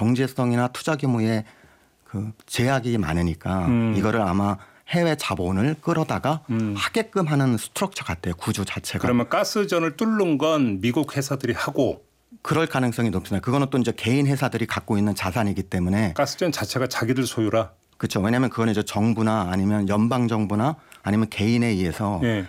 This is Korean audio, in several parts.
경제성이나 투자 규모에 그 제약이 많으니까 이거를 아마 해외 자본을 끌어다가 하게끔 하는 스트럭처 같아요. 구조 자체가. 그러면 가스전을 뚫는 건 미국 회사들이 하고 그럴 가능성이 높습니다. 그거는 또 이제 개인 회사들이 갖고 있는 자산이기 때문에 가스전 자체가 자기들 소유라. 그렇죠. 왜냐하면 그거는 이제 정부나 아니면 연방 정부나 아니면 개인에 의해서 예.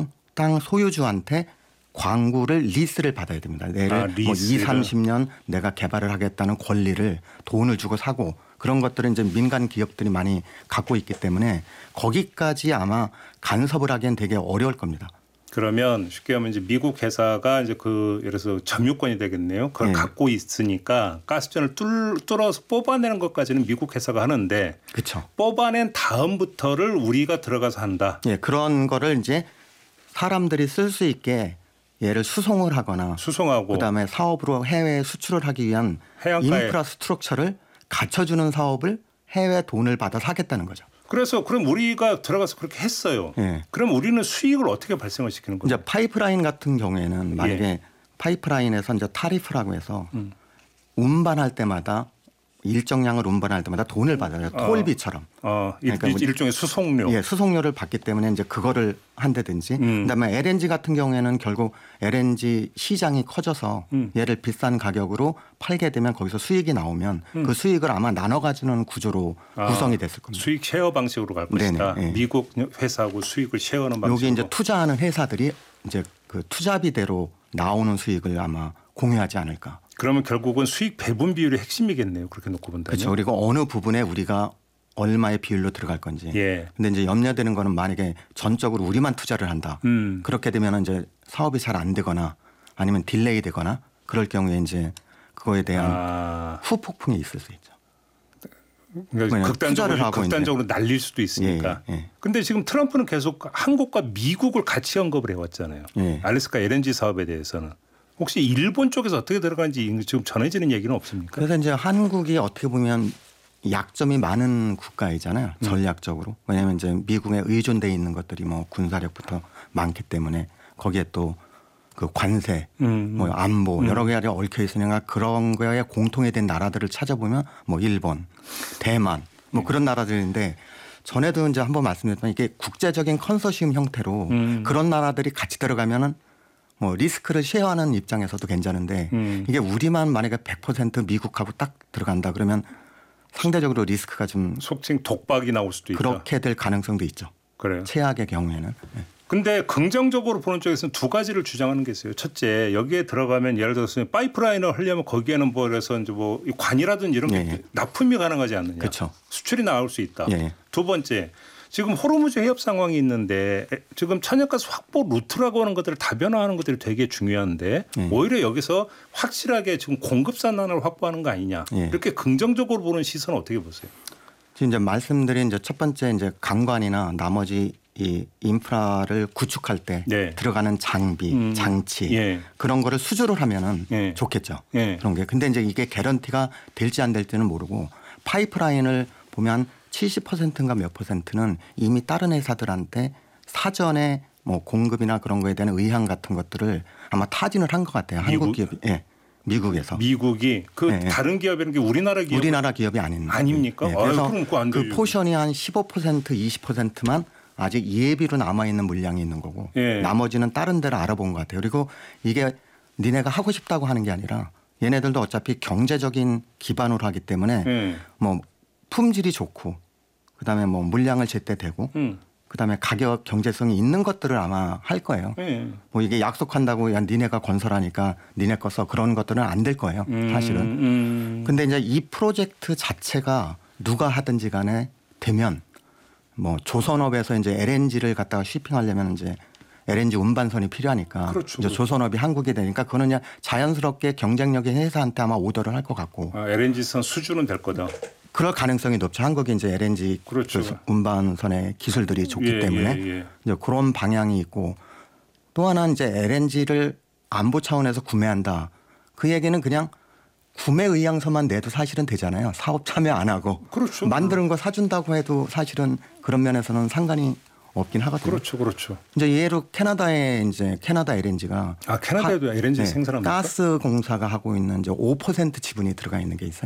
땅 소유주한테 광구를 리스를 받아야 됩니다. 내를 뭐 2, 30년 내가 개발을 하겠다는 권리를 돈을 주고 사고 그런 것들은 이제 민간 기업들이 많이 갖고 있기 때문에 거기까지 아마 간섭을 하기엔 되게 어려울 겁니다. 그러면 쉽게 하면 이제 미국 회사가 이제 그 예를 들어서 점유권이 되겠네요. 그걸 갖고 있으니까 가스전을 뚫어서 뽑아내는 것까지는 미국 회사가 하는데 그렇죠. 뽑아낸 다음부터를 우리가 들어가서 한다. 예, 그런 거를 이제 사람들이 쓸 수 있게 얘를 수송을 하거나 수송하고 그다음에 사업으로 해외에 수출을 하기 위한 해안가에. 인프라스트럭처를 갖춰주는 사업을 해외 돈을 받아서 하겠다는 거죠. 그래서 그럼 우리가 들어가서 그렇게 했어요. 예. 그럼 우리는 수익을 어떻게 발생을 시키는 거죠? 이제 파이프라인 같은 경우에는 만약에 파이프라인에서 이제 타리프라고 해서 운반할 때마다 일정량을 운반할 때마다 돈을 받아요. 톨비처럼. 그러니까 일종의 수송료. 예, 수송료를 받기 때문에 이제 그거를 한다든지. 그다음에 LNG 같은 경우에는 결국 LNG 시장이 커져서 얘를 비싼 가격으로 팔게 되면 거기서 수익이 나오면 그 수익을 아마 나눠 가지는 구조로 구성이 됐을 겁니다. 수익 쉐어 방식으로 갈 것이다. 네네, 예. 미국 회사하고 수익을 쉐어하는 방식으로. 여기 이제 투자하는 회사들이 이제 그 투자비대로 나오는 수익을 아마 공유하지 않을까. 그러면 결국은 수익 배분 비율이 핵심이겠네요. 그렇게 놓고 본다면. 그렇죠. 그리고 어느 부분에 우리가 얼마의 비율로 들어갈 건지. 예. 근데 이제 염려되는 거는 만약에 전적으로 우리만 투자를 한다. 그렇게 되면 이제 사업이 잘 안 되거나 아니면 딜레이 되거나 그럴 경우에 이제 그거에 대한 후폭풍이 있을 수 있죠. 그러니까 극단적으로 날릴 수도 있으니까. 그런데 지금 트럼프는 계속 한국과 미국을 같이 언급을 해왔잖아요. 예. 알래스카 LNG 사업에 대해서는. 혹시 일본 쪽에서 어떻게 들어가는지 지금 전해지는 얘기는 없습니까? 그래서 이제 한국이 어떻게 보면 약점이 많은 국가이잖아요. 전략적으로. 왜냐하면 이제 미국에 의존돼 있는 것들이 뭐 군사력부터 많기 때문에 거기에 또 그 관세, 뭐 안보 여러 개가 얽혀 있으니까 그런 거에 공통이 된 나라들을 찾아보면 뭐 일본, 대만 뭐 그런 나라들인데 전에도 이제 한번 말씀드렸지만 이게 국제적인 컨소시엄 형태로 그런 나라들이 같이 들어가면은 뭐 리스크를 쉐어하는 입장에서도 괜찮은데 이게 우리만 만약에 100% 미국하고 딱 들어간다 그러면 상대적으로 리스크가 좀 속칭 독박이 나올 수도 있다. 그렇게 될 가능성도 있죠. 그래요. 최악의 경우에는. 근데 긍정적으로 보는 쪽에서는 두 가지를 주장하는 게 있어요. 첫째, 여기에 들어가면 예를 들어서 파이프라인을 하려면 거기에는 뭐 그래서 이제 뭐 관이라든지 이런 게 납품이 가능하지 않느냐. 그렇죠. 수출이 나올 수 있다. 예. 두 번째, 지금 호르무즈 해협 상황이 있는데 지금 천연가스 확보 루트라고 하는 것들을 다변화하는 것들이 되게 중요한데 오히려 여기서 확실하게 지금 공급선단을 확보하는 거 아니냐. 이렇게 긍정적으로 보는 시선은 어떻게 보세요? 지금 이제 말씀드린 이제 첫 번째 이제 강관이나 나머지 이 인프라를 구축할 때 들어가는 장비, 장치 그런 거를 수주를 하면은 좋겠죠. 그런 게. 근데 이제 이게 개런티가 될지 안 될지는 모르고 파이프라인을 보면 70%인가 몇 %는 이미 다른 회사들한테 사전에 뭐 공급이나 그런 거에 대한 의향 같은 것들을 아마 타진을 한 것 같아요. 한국 기업이. 미국에서. 미국이 다른 기업이라는 게 우리나라 기업이 아닙니다. 아닙니까? 그래서 그 포션이 한 15% 20%만 아직 예비로 남아있는 물량이 있는 거고 나머지는 다른 데를 알아본 것 같아요. 그리고 이게 니네가 하고 싶다고 하는 게 아니라 얘네들도 어차피 경제적인 기반으로 하기 때문에 뭐 품질이 좋고 그다음에 뭐 물량을 제때 되고 그다음에 가격 경제성이 있는 것들을 아마 할 거예요. 뭐 이게 약속한다고 야 니네가 건설하니까 니네 거서 그런 것들은 안 될 거예요. 사실은. 근데 이제 이 프로젝트 자체가 누가 하든지 간에 되면 뭐 조선업에서 이제 LNG를 갖다가 쉬핑하려면 이제 LNG 운반선이 필요하니까 이제 조선업이 한국이 되니까 그거는 그냥 자연스럽게 경쟁력의 회사한테 아마 오더를 할 것 같고. LNG선 수주는 될 거다. 그럴 가능성이 높죠. 한국이 이제 LNG 그 운반선의 기술들이 좋기 때문에 이제 그런 방향이 있고 또 하나 이제 LNG를 안보 차원에서 구매한다. 그 얘기는 그냥 구매 의향서만 내도 사실은 되잖아요. 사업 참여 안 하고 만드는 거 사준다고 해도 사실은 그런 면에서는 상관이 없긴 하거든요. 그렇죠. 이제 예로 캐나다에 이제 캐나다 LNG가 캐나다에도 LNG 생산합니까? 가스 공사가 하고 있는 이제 5% 지분이 들어가 있는 게 있어요.